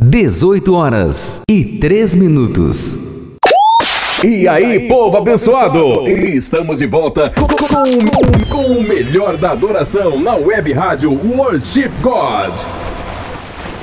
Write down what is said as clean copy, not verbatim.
18h03. E aí, povo abençoado! Estamos de volta com o melhor da adoração na web rádio Worship God.